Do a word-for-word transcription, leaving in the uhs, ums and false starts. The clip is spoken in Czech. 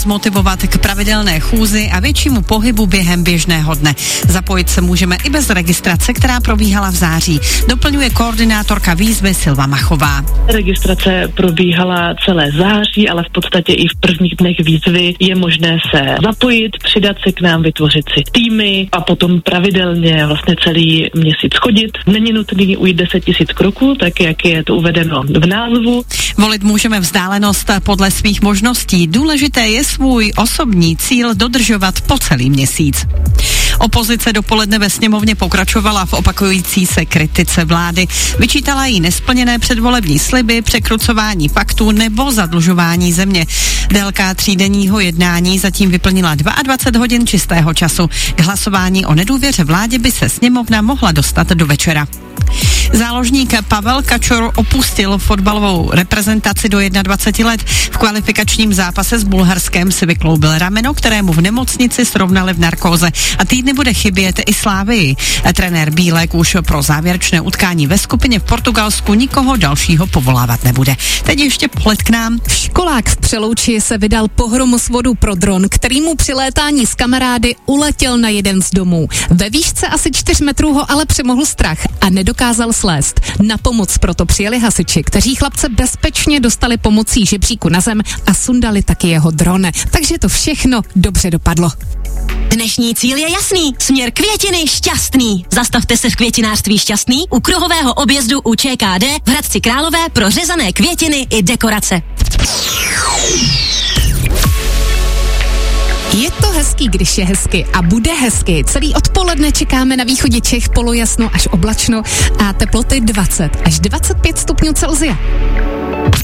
motivovat k pravidelné chůzi a většímu pohybu během běžného dne. Zapojit se můžeme i bez registrace, která probíhala v září. Doplňuje koordinátorka výzvy Silva Machová. Registrace probíhala celé září, ale v podstatě i v prvních dnech výzvy je možné se zapojit, přidat se k nám, vytvořit si týmy a potom pravidelně vlastně celý měsíc chodit. Není nutný ujít deset tisíc kroků, tak jak je to uvedeno v názvu. Volit můžeme vzdálenost podle svých možností. Důležité je svůj osobní cíl dodržovat po celý měsíc. Opozice dopoledne ve sněmovně pokračovala v opakující se kritice vlády. Vyčítala jí nesplněné předvolební sliby, překrucování faktů nebo zadlužování země. Délka třídenního jednání zatím vyplnila dvacet dva hodin čistého času. K hlasování o nedůvěře vládě by se sněmovna mohla dostat do večera. Záložník Pavel Kačor opustil fotbalovou reprezentaci do dvacet jedna let. V kvalifikačním zápase s Bulharskem si vykloubil rameno, kterému v nemocnici srovnali v narkóze a týdny bude chybět i Slávii. Trenér Bílek už pro závěrečné utkání ve skupině v Portugalsku nikoho dalšího povolávat nebude. Teď ještě pohled k nám. Školák v Přelouči se vydal pohromosvodu pro dron, který mu při létání s kamarády uletěl na jeden z domů. Ve výšce asi čtyř metrů ho ale přemohl strach a nedokázal slézt. Na pomoc proto přijeli hasiči, kteří chlapce bezpečně dostali pomocí žebříku na zem a sundali taky jeho dron. Takže to všechno dobře dopadlo. Dnešní cíl je jasný. Směr Květiny šťastný. Zastavte se v květinářství Šťastný u kruhového objezdu u ČKD v Hradci Králové pro řezané květiny i dekorace. Je to hezký, když je hezky a bude hezky. Celý odpoledne čekáme na východě Čech polojasno až oblačno a teploty dvacet až dvacet pět stupňů Celsia.